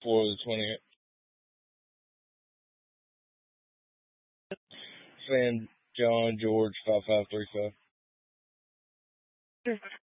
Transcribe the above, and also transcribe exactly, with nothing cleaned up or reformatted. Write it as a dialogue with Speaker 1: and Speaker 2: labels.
Speaker 1: for the twentieth. San John George five five three five.